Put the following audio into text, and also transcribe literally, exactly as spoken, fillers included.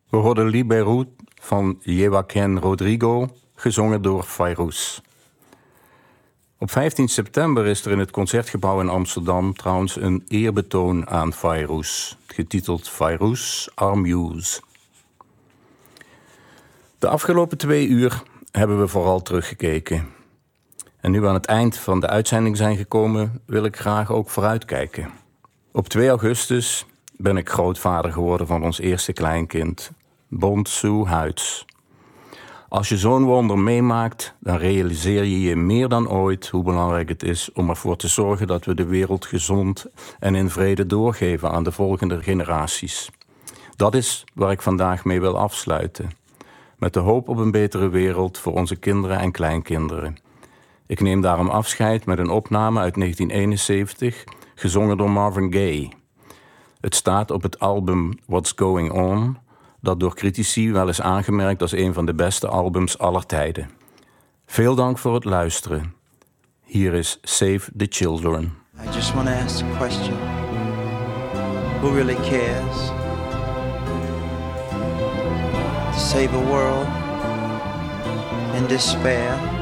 We hoorden Libéraux van Joaquín Rodrigo, gezongen door Fairuz. Op vijftien september is er in het Concertgebouw in Amsterdam trouwens een eerbetoon aan Fairuz, getiteld Fairuz Our Muse. De afgelopen twee uur hebben we vooral teruggekeken. En nu we aan het eind van de uitzending zijn gekomen, wil ik graag ook vooruitkijken. Op twee augustus ben ik grootvader geworden van ons eerste kleinkind, Bonsu Huids. Als je zo'n wonder meemaakt, dan realiseer je je meer dan ooit hoe belangrijk het is om ervoor te zorgen dat we de wereld gezond en in vrede doorgeven aan de volgende generaties. Dat is waar ik vandaag mee wil afsluiten. Met de hoop op een betere wereld voor onze kinderen en kleinkinderen. Ik neem daarom afscheid met een opname uit negentien eenenzeventig, gezongen door Marvin Gaye. Het staat op het album What's Going On, dat door critici wel is aangemerkt als een van de beste albums aller tijden. Veel dank voor het luisteren. Hier is Save the Children. I just want to ask a question. Who really cares? To save a world in despair?